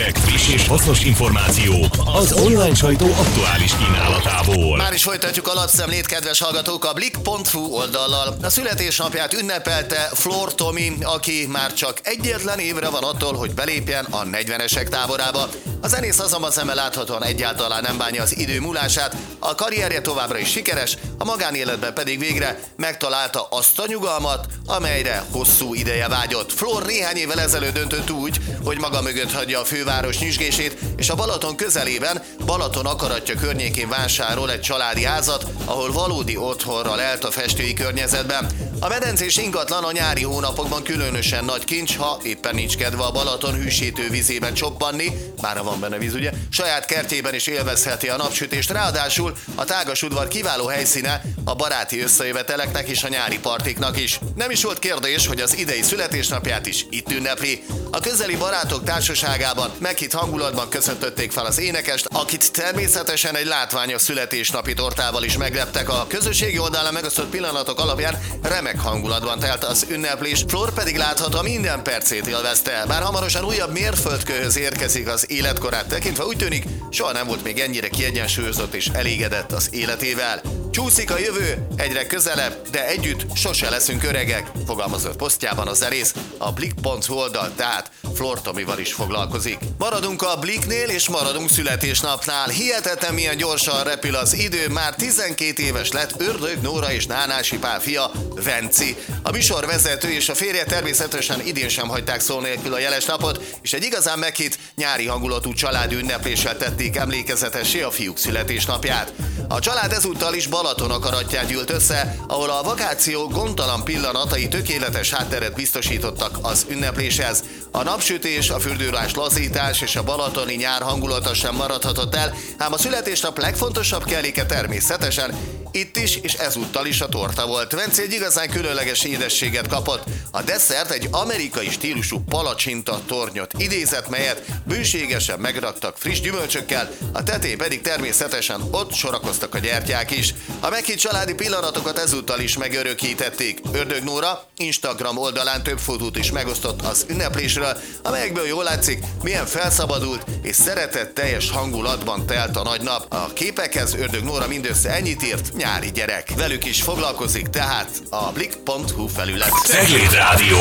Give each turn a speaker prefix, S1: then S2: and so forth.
S1: hírek, friss és hasznos információk az online sajtó aktuális kínálatából.
S2: Már is folytatjuk a lapszemlét, kedves hallgatók, a blik.hu oldallal. A születésnapját ünnepelte Flor Tomi, aki már csak egyetlen évre van attól, hogy belépjen a 40-esek táborába. A zenész azonban szemmel láthatóan egyáltalán nem bánja az idő múlását, a karrierje továbbra is sikeres, a magánéletben pedig végre megtalálta azt a nyugalmat, amelyre hosszú ideje vágyott. Flor néhány évvel ezelőtt döntött úgy, hogy maga mögött hagyja a főváros nyüzsgését, és a Balaton közelében, Balaton akaratja környékén vásárol egy családi házat, ahol valódi otthonra lelt a festői környezetben. A medencés ingatlan a nyári hónapokban különösen nagy kincs, ha éppen nincs kedve a Balaton hűsítő vizében csoppanni, bár van benne víz, ugye, saját kertjében is élvezheti a napsütést, ráadásul a tágas udvar kiváló helyszíne a baráti összejöveteleknek és a nyári partiknak is. Nem is volt kérdés, hogy az idei születésnapját is itt ünnepli. A közeli barátok társaságában meghitt hangulatban köszöntötték fel az énekest, akit természetesen egy látványos születésnapi tortával is megleptek. A közösségi oldalán megosztott pillanatok alapján remek hangulatban telt az ünneplés, Flor pedig láthatóan minden percét élvezte. Bár hamarosan újabb mérföldkőhöz érkezik az életkorát tekintve, úgy tűnik, soha nem volt még ennyire kiegyensúlyozott és elégedett az életével. Csúszik a jövő, egyre közelebb, de együtt sose leszünk öregek, fogalmazott posztjában a zenész. A blik.hu oldal tehát Flor Tomival is foglalkozik. Maradunk a Bliknél és maradunk születésnapnál. Hihetetlen milyen gyorsan repül az idő, már 12 éves lett Ördög Nóra és Nánási Pál fia, Venci. A műsorvezető és a férje természetesen idén sem hagyták szó nélkül a jeles napot, és egy igazán meghitt nyári hangulatú családi ünnepléssel tették emlékezetessé a fiúk születésnapját. A család ezúttal is Balaton akaratján gyűlt össze, ahol a vakáció gondtalan pillanatai tökéletes hátteret biztosítottak az ünnepléshez. A napsütés, a fürdőruhás lazítás és a balatoni nyár hangulata sem maradhatott el, ám a születésnap legfontosabb kelléke természetesen itt is és ezúttal is a torta volt. Venci egy igazán különleges édességet kapott. A desszert egy amerikai stílusú palacsinta tornyot idézett, melyet bőségesen megraktak friss gyümölcsökkel, a tetején pedig természetesen ott sorakoztak a gyertyák is. A meghitt családi pillanatokat ezúttal is megörökítették. Ördög Nóra Instagram oldalán több fotót is megosztott az ünneplésről, amelyekből jól látszik, milyen felszabadult és szeretetteljes hangulatban telt a nagy nap. A képekhez Ördög Nóra mindössze ennyit írt: nyári gyerek. Velük is foglalkozik tehát a blik.hu felület.
S1: Cegléd Rádió.